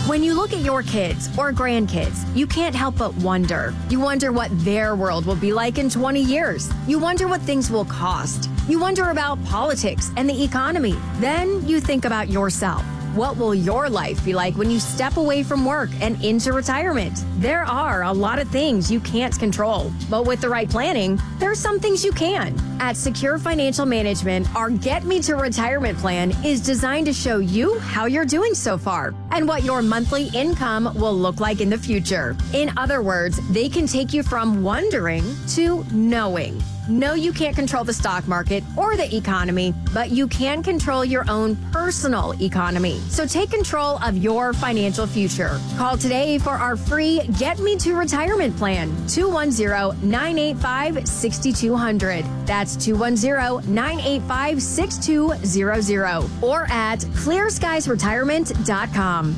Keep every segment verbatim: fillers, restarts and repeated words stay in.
When you look at your kids or grandkids, you can't help but wonder. You wonder what their world will be like in twenty years. You wonder what things will cost. You wonder about politics and the economy. Then you think about yourself. What will your life be like when you step away from work and into retirement? There are a lot of things you can't control, but with the right planning, there's some things you can. At Secure Financial Management, our Get Me to Retirement plan is designed to show you how you're doing so far and what your monthly income will look like in the future. In other words, they can take you from wondering to knowing. No, you can't control the stock market or the economy, but you can control your own personal economy. So take control of your financial future. Call today for our free Get Me to Retirement plan, two one zero, nine eight five, six two zero zero. That's two one zero, nine eight five, six two zero zero or at clear skies retirement dot com.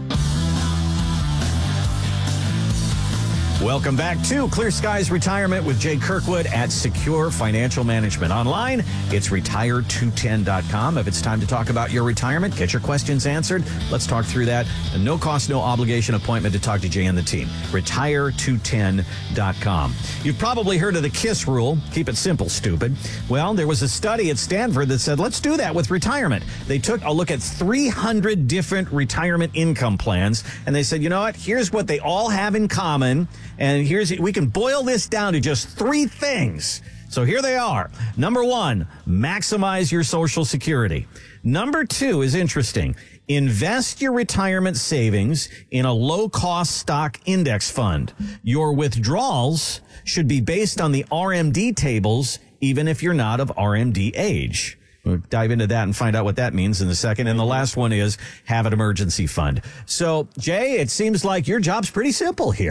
Welcome back to Clear Skies Retirement with Jay Kirkwood at Secure Financial Management. Online, it's retire two ten dot com. If it's time to talk about your retirement, get your questions answered. Let's talk through that. A no cost, no obligation appointment to talk to Jay and the team. retire two ten dot com. You've probably heard of the KISS rule. Keep it simple, stupid. Well, there was a study at Stanford that said, let's do that with retirement. They took a look at three hundred different retirement income plans, and they said, you know what? Here's what they all have in common. And here's, we can boil this down to just three things. So here they are. Number one, maximize your Social Security. Number two is interesting. Invest your retirement savings in a low-cost stock index fund. Your withdrawals should be based on the R M D tables, even if you're not of R M D age. We'll dive into that and find out what that means in a second. And the last one is have an emergency fund. So, Jay, it seems like your job's pretty simple here.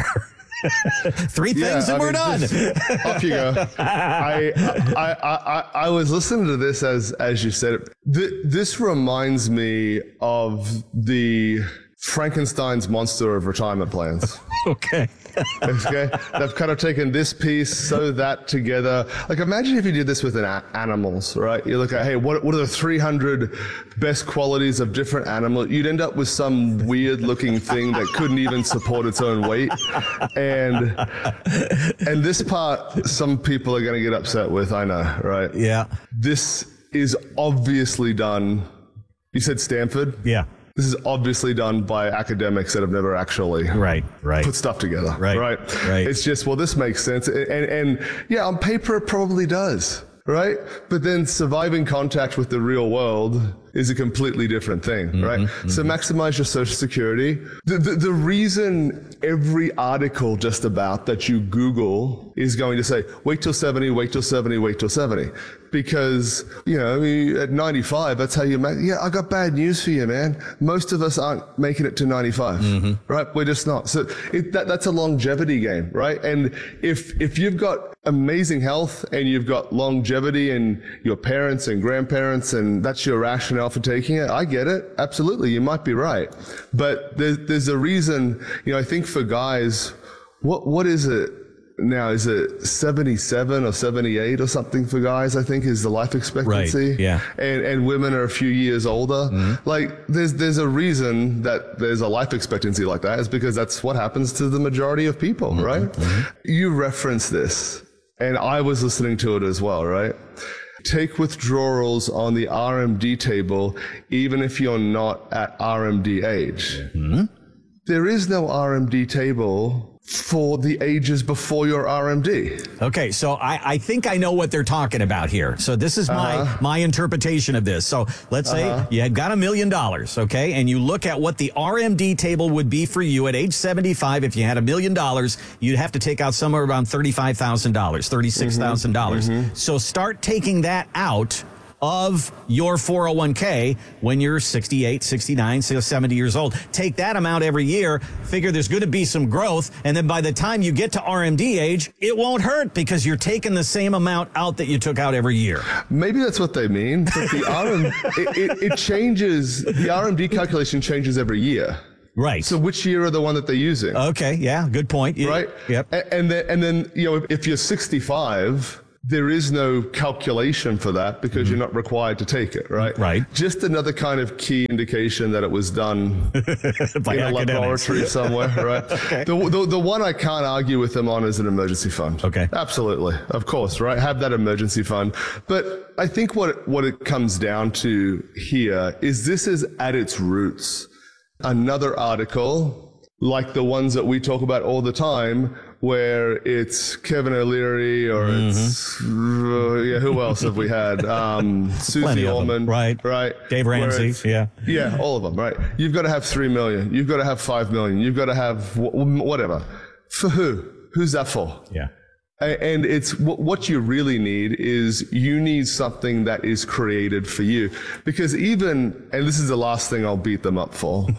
Three things yeah, and I we're mean, done. Just, off you go. I, I, I, I was listening to this as, as you said it. Th- this reminds me of the Frankenstein's monster of retirement plans. Okay. Okay. They've kind of taken this piece, sew that together. Like, imagine if you did this with an a- animals, right? You look at, hey, what what are the three hundred best qualities of different animals? You'd end up with some weird looking thing that couldn't even support its own weight. And and this part, some people are going to get upset with, I know, right? Yeah. This is obviously done. You said Stanford? Yeah. This is obviously done by academics that have never actually right, right. put stuff together. Right, right, right. It's just, well, this makes sense. And, and yeah, on paper, it probably does. Right? But then surviving contact with the real world is a completely different thing, mm-hmm, right? Mm-hmm. So maximize your Social Security. The, the, the reason every article just about that you Google is going to say, wait till seventy, wait till seventy, wait till seventy. Because, you know, at ninety-five, that's how you make, yeah, I got bad news for you, man. Most of us aren't making it to ninety-five, mm-hmm. right? We're just not. So it, that, that's a longevity game, right? And if, if you've got amazing health and you've got longevity and your parents and grandparents and that's your rationale for taking it, I get it. Absolutely. You might be right. But there's, there's a reason, you know, I think for guys, what, what is it now? Is it seventy-seven or seventy-eight or something for guys, I think is the life expectancy. Right. Yeah. And, and women are a few years older. Mm-hmm. Like there's, there's a reason that there's a life expectancy like that is because that's what happens to the majority of people, mm-hmm. right? Mm-hmm. You reference this. And I was listening to it as well, right? Take withdrawals on the R M D table, even if you're not at R M D age. Mm-hmm. There is no R M D table for the ages before your R M D. Okay, so I, I think I know what they're talking about here. So this is my uh-huh. my interpretation of this. So let's say uh-huh. you had got a million dollars, okay, and you look at what the R M D table would be for you at age seventy-five. If you had a million dollars, you'd have to take out somewhere around thirty-five thousand dollars, thirty-six thousand dollars. Mm-hmm. So start taking that out of your four oh one k when you're sixty-eight, sixty-nine, seventy years old. Take that amount every year, figure there's going to be some growth, and then by the time you get to R M D age, it won't hurt because you're taking the same amount out that you took out every year. Maybe that's what they mean, but the R M D, it, it, it changes, the R M D calculation changes every year. Right. So which year are the one that they're using? Okay, yeah, good point. Yeah. Right? Yep. And, and then, and then, you know, if you're sixty-five, there is no calculation for that because mm-hmm. you're not required to take it, right? Right. Just another kind of key indication that it was done by in a laboratory somewhere, right? Okay. The, the the one I can't argue with them on is an emergency fund. Okay. Absolutely. Of course, right? Have that emergency fund. But I think what what it comes down to here is this is at its roots another article like the ones that we talk about all the time, where it's Kevin O'Leary or mm-hmm. it's, uh, yeah, who else have we had? Um, Susie Orman. Right. Right. Dave Ramsey. Yeah. Yeah, all of them, right. You've got to have three million. You've got to have five million. You've got to have w- whatever. For who? Who's that for? Yeah. And it's what you really need is you need something that is created for you. Because even, and this is the last thing I'll beat them up for,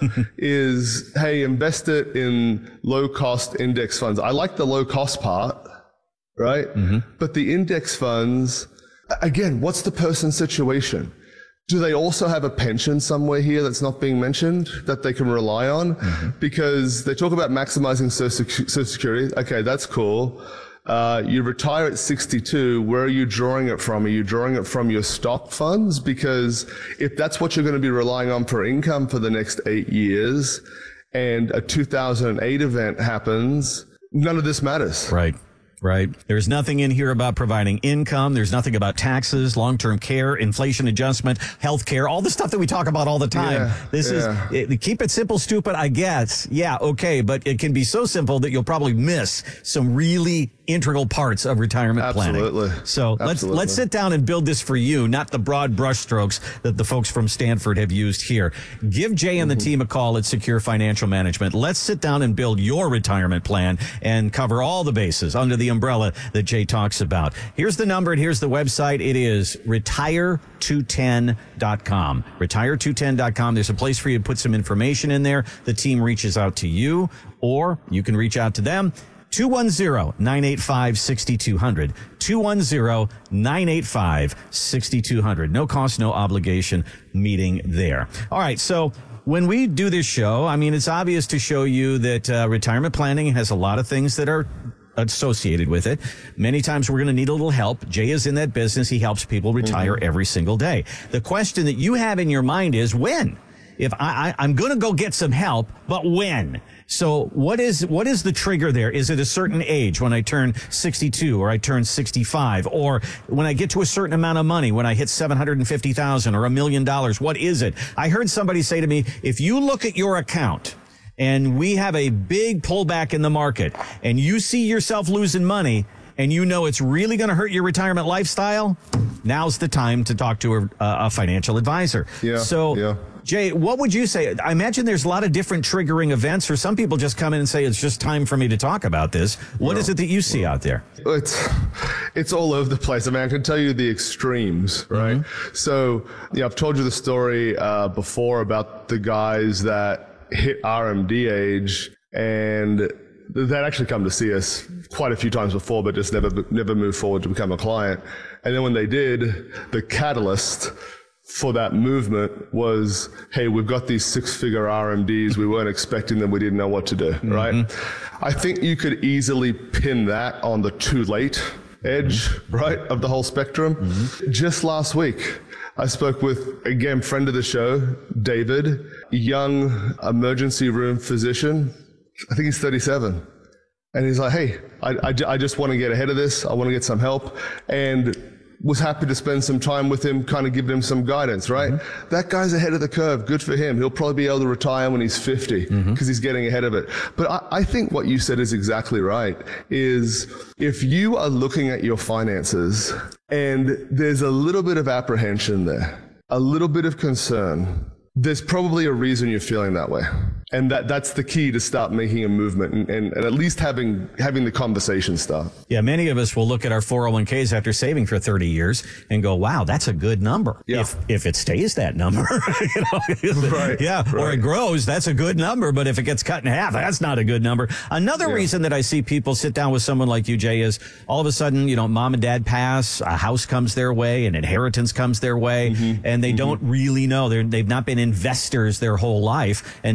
is, hey, invest it in low cost index funds. I like the low cost part, right? Mm-hmm. But the index funds, again, what's the person's situation? Do they also have a pension somewhere here that's not being mentioned that they can rely on? Mm-hmm. Because they talk about maximizing Social Security. Okay, that's cool. Uh, you retire at sixty-two, where are you drawing it from? Are you drawing it from your stock funds? Because if that's what you're going to be relying on for income for the next eight years and a two thousand eight event happens, none of this matters. Right. Right. There's nothing in here about providing income. There's nothing about taxes, long-term care, inflation adjustment, health care, all the stuff that we talk about all the time. Yeah, this yeah. is, it, keep it simple, stupid, I guess. Yeah, okay. But it can be so simple that you'll probably miss some really integral parts of retirement Absolutely. planning. So Absolutely. let's let's sit down and build this for you, not the broad brushstrokes that the folks from Stanford have used here. Give Jay and the mm-hmm. team a call at Secure Financial Management. Let's sit down and build your retirement plan and cover all the bases under the umbrella that Jay talks about. Here's the number and here's the website. It is retire two ten dot com. retire two ten dot com. There's a place for you to put some information in there. The team reaches out to you, or you can reach out to them. two one zero, nine eight five, six two zero zero. two one zero, nine eight five, six two zero zero. No cost, no obligation meeting there. All right, so when we do this show, I mean, it's obvious to show you that uh, retirement planning has a lot of things that are associated with it. Many times we're going to need a little help. Jay is in that business. He helps people retire mm-hmm. every single day. The question that you have in your mind is when? If I, I, I'm going to go get some help, but when? So what is what is the trigger there? Is it a certain age when I turn sixty-two or I turn sixty-five or when I get to a certain amount of money, when I hit seven hundred fifty thousand or a million dollars? What is it? I heard somebody say to me, if you look at your account and we have a big pullback in the market and you see yourself losing money and you know it's really going to hurt your retirement lifestyle, now's the time to talk to a, a financial advisor. Yeah, so, yeah. Jay, what would you say? I imagine there's a lot of different triggering events, for some people just come in and say, it's just time for me to talk about this. What well, is it that you see out there? It's it's all over the place. I mean, I can tell you the extremes, right? Mm-hmm. So, yeah, I've told you the story uh, before about the guys that hit R M D age and they'd actually come to see us quite a few times before, but just never never moved forward to become a client. And then when they did, the catalyst for that movement was, hey, we've got these six-figure R M Ds. We weren't expecting them. We didn't know what to do, mm-hmm. right? I think you could easily pin that on the too late edge, mm-hmm. right, of the whole spectrum. Mm-hmm. Just last week, I spoke with, again, friend of the show, David, young emergency room physician. I think he's thirty-seven. And he's like, hey, I, I, I just want to get ahead of this. I want to get some help. And was happy to spend some time with him, kind of giving him some guidance, right? Mm-hmm. That guy's ahead of the curve. Good for him. He'll probably be able to retire when he's fifty because mm-hmm. he's getting ahead of it. But I, I think what you said is exactly right, is if you are looking at your finances and there's a little bit of apprehension there, a little bit of concern, there's probably a reason you're feeling that way. And that that's the key to start making a movement and, and, and at least having having the conversation start. Yeah, many of us will look at our four oh one k's after saving for thirty years and go, wow, that's a good number. Yeah. If if it stays that number. you know? Right. Yeah, right. Or it grows, that's a good number. But if it gets cut in half, that's not a good number. Another yeah. reason that I see people sit down with someone like you, Jay, is all of a sudden, you know, mom and dad pass, a house comes their way, an inheritance comes their way, mm-hmm. and they mm-hmm. don't really know. They're, they've not been investors their whole life. And now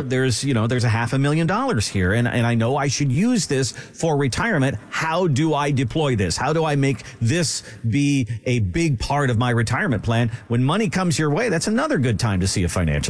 Right. there's, you know, there's a half a million dollars here and, and I know I should use this for retirement. How do I deploy this? How do I make this be a big part of my retirement plan? When money comes your way, that's another good time to see a financial